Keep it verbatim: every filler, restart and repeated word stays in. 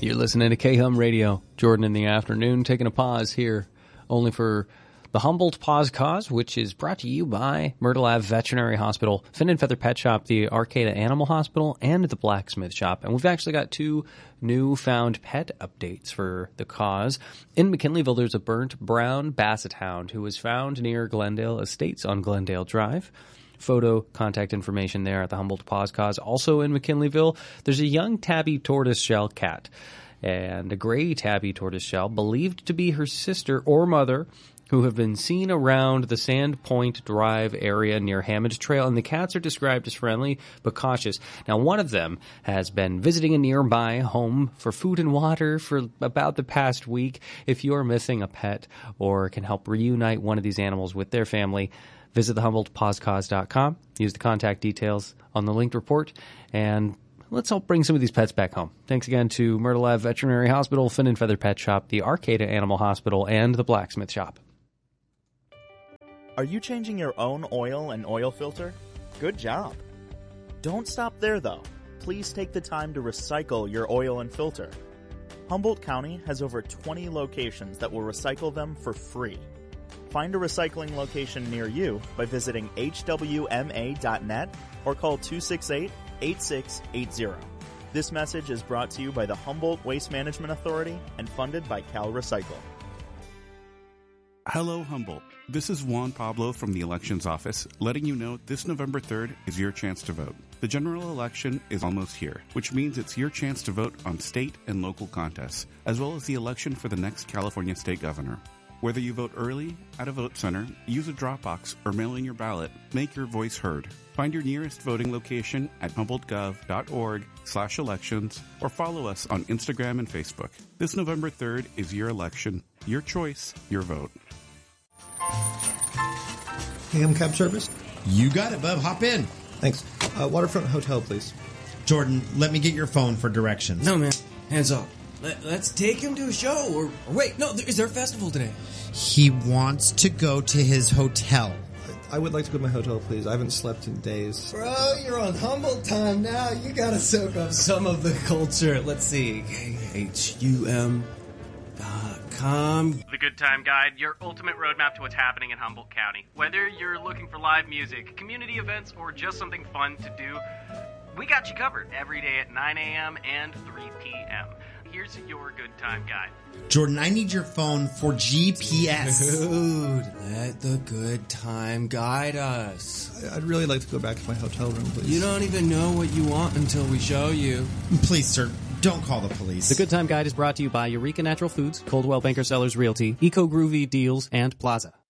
You're listening to K-Hum Radio. Jordan in the afternoon, taking a pause here, only for the Humboldt Pause Cause, which is brought to you by Myrtle Ave Veterinary Hospital, Fin and Feather Pet Shop, the Arcata Animal Hospital, and the Blacksmith Shop. And we've actually got two newfound pet updates for the cause. In McKinleyville, there's a burnt brown basset hound who was found near Glendale Estates on Glendale Drive. Photo, contact information there at the Humboldt Pause Cause. Also in McKinleyville, there's a young tabby tortoiseshell cat and a gray tabby tortoiseshell believed to be her sister or mother, who have been seen around the Sand Point Drive area near Hammond Trail, and the cats are described as friendly but cautious. Now, one of them has been visiting a nearby home for food and water for about the past week. If you're missing a pet or can help reunite one of these animals with their family, visit the Humboldt Pause Cause dot com, use the contact details on the linked report, and let's help bring some of these pets back home. Thanks again to Myrtle Ave Veterinary Hospital, Fin and Feather Pet Shop, the Arcata Animal Hospital, and the Blacksmith Shop. Are you changing your own oil and oil filter? Good job. Don't stop there, though. Please take the time to recycle your oil and filter. Humboldt County has over twenty locations that will recycle them for free. Find a recycling location near you by visiting H W M A dot net or call two six eight, eight six eight zero. This message is brought to you by the Humboldt Waste Management Authority and funded by Cal Recycle. Hello, Humboldt. This is Juan Pablo from the Elections Office, letting you know this November third is your chance to vote. The general election is almost here, which means it's your chance to vote on state and local contests, as well as the election for the next California state governor. Whether you vote early, at a vote center, use a drop box, or mail in your ballot, make your voice heard. Find your nearest voting location at humboldtgov.org slash elections or follow us on Instagram and Facebook. This November third is your election, your choice, your vote. K-Hum Cab Service? You got it, bub. Hop in. Thanks. Uh, Waterfront Hotel, please. Jordan, let me get your phone for directions. No, man. Hands up. Let, let's take him to a show. Or, or wait, no, is there a festival today? He wants to go to his hotel. I, I would like to go to my hotel, please. I haven't slept in days. Bro, you're on Humboldt time now. You gotta soak up some of the culture. Let's see. K H U M dot com. The Good Time Guide, your ultimate roadmap to what's happening in Humboldt County. Whether you're looking for live music, community events, or just something fun to do, we got you covered every day at nine a.m. and three p.m. Here's your Good Time Guide. Jordan, I need your phone for G P S. Dude, let the Good Time guide us. I'd really like to go back to my hotel room, please. You don't even know what you want until we show you. Please, sir, don't call the police. The Good Time Guide is brought to you by Eureka Natural Foods, Coldwell Banker Sellers Realty, Eco Groovy Deals, and Plaza.